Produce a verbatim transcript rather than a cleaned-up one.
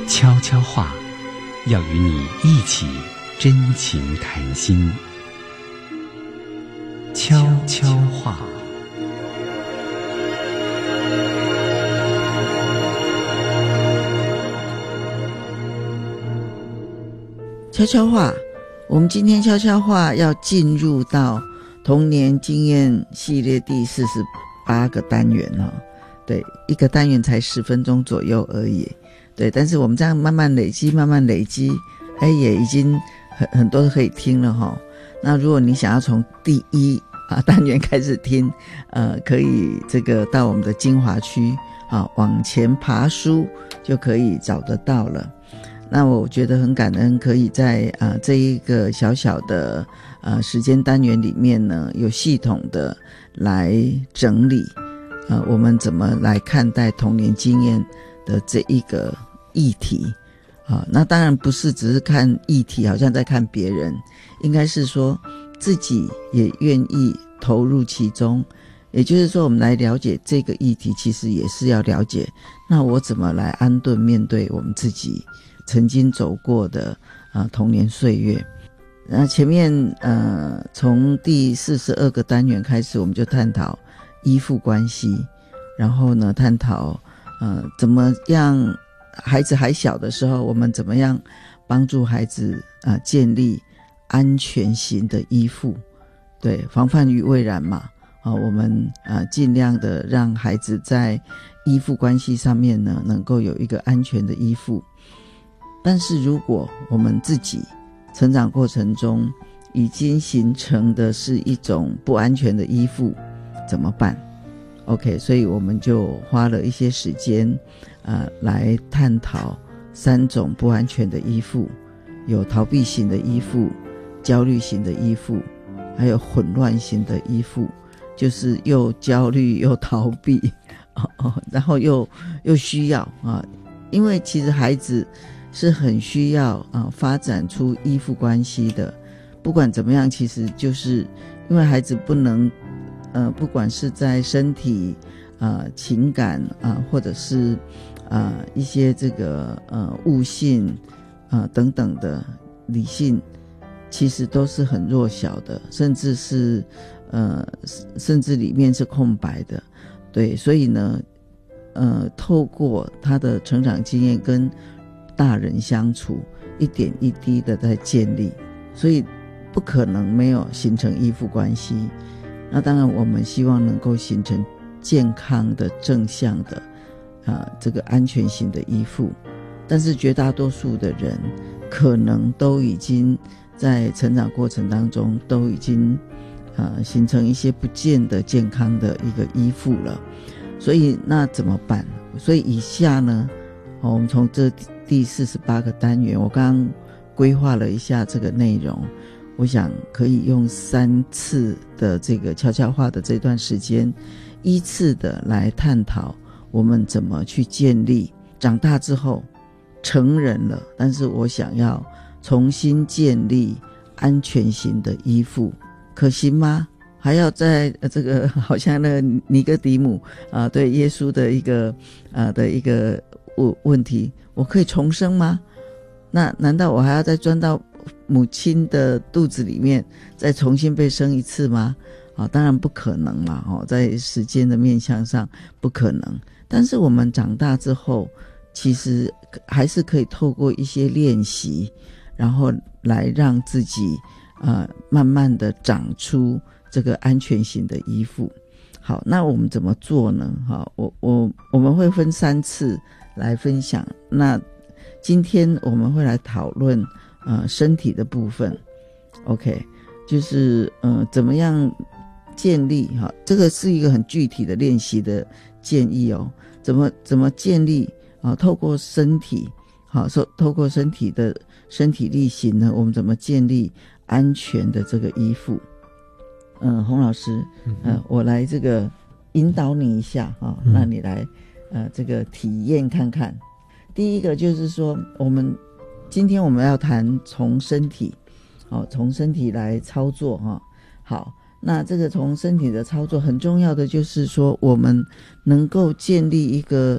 悄悄话，要与你一起真情谈心。悄悄话。 悄悄话，我们今天悄悄话要进入到童年经验系列第四十八个单元哦。对，一个单元才十分钟左右而已。对，但是我们这样慢慢累积，慢慢累积，哎，也已经很很多可以听了哈、哦。那如果你想要从第一啊单元开始听，呃，可以这个到我们的精华区啊，往前爬书就可以找得到了。那我觉得很感恩，可以在啊、呃、这一个小小的呃时间单元里面呢，有系统的来整理，呃，我们怎么来看待童年经验的这一个议题啊？那当然不是只是看议题，好像在看别人，应该是说自己也愿意投入其中。也就是说，我们来了解这个议题，其实也是要了解，那我怎么来安顿面对我们自己曾经走过的啊、呃、童年岁月。那前面呃从第四十二个单元开始，我们就探讨依附关系，然后呢探讨呃怎么样孩子还小的时候，我们怎么样帮助孩子啊、呃、建立安全型的依附，对，防范于未然嘛。啊、呃，我们啊、呃、尽量的让孩子在依附关系上面呢，能够有一个安全的依附。但是如果我们自己成长过程中已经形成的是一种不安全的依附，怎么办 ？OK， 所以我们就花了一些时间，呃，来探讨三种不安全的依附，有逃避型的依附、焦虑型的依附，还有混乱型的依附，就是又焦虑又逃避，哦哦，然后又又需要啊，因为其实孩子是很需要啊发展出依附关系的。不管怎么样，其实就是因为孩子不能呃不管是在身体啊、呃、情感啊、呃、或者是啊、呃、一些这个呃悟性啊、呃、等等的理性，其实都是很弱小的，甚至是呃甚至里面是空白的。对，所以呢呃透过他的成长经验跟大人相处，一点一滴的在建立，所以不可能没有形成依附关系。那当然我们希望能够形成健康的正向的啊、呃、这个安全型的依附，但是绝大多数的人可能都已经在成长过程当中都已经呃形成一些不见得健康的一个依附了。所以那怎么办？所以以下呢，哦、我们从这第四十八个单元，我刚刚规划了一下这个内容，我想可以用三次的这个悄悄话的这段时间，依次的来探讨我们怎么去建立长大之后成人了，但是我想要重新建立安全型的依附，可行吗？还要在呃这个好像那个尼哥底母啊、呃、对耶稣的一个啊、呃、的一个问问题，我可以重生吗？那难道我还要再钻到母亲的肚子里面再重新被生一次吗？啊，当然不可能嘛，哦，在时间的面向上不可能。但是我们长大之后，其实还是可以透过一些练习，然后来让自己呃慢慢的长出这个安全型的依附。好，那我们怎么做呢？好，我我我们会分三次来分享。那今天我们会来讨论呃身体的部分 ，OK， 就是呃怎么样建立哈，这个是一个很具体的练习的建议哦。怎么怎么建立啊？透过身体，好，说透过身体的身体力行呢，我们怎么建立安全的这个依附？嗯、呃，洪老师，呃，我来这个引导你一下啊，那你来呃这个体验看看。第一个就是说，我们今天我们要谈从身体，好、哦，从身体来操作哈、哦。好，那这个从身体的操作很重要的就是说，我们能够建立一个